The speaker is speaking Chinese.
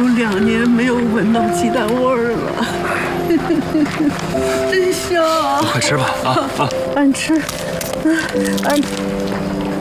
都2年没有闻到鸡蛋味儿了，真香！ 快吃吧，啊！ 俺吃，俺